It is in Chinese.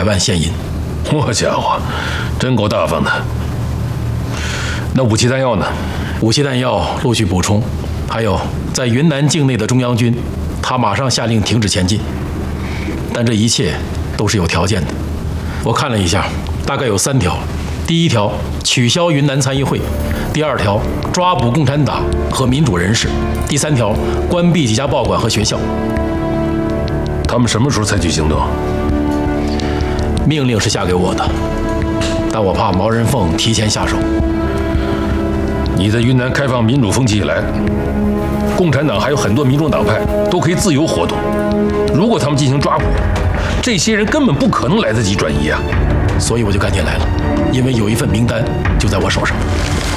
万现银。 好家伙，真够大方的。那武器弹药呢？ 武器弹药陆续补充，还有在云南境内的中央军，他马上下令停止前进。但这一切都是有条件的。我看了一下，大概有3条。第1条，取消云南参议会；第2条，抓捕共产党和民主人士；第3条，关闭几家报馆和学校。 他们什么时候采取行动？ 命令是下给我的，但我怕毛人凤提前下手。 你在云南开放民主风气以来，共产党还有很多民众党派都可以自由活动。如果他们进行抓捕，这些人根本不可能来得及转移啊！ 所以我就赶紧来了，因为有一份名单就在我手上。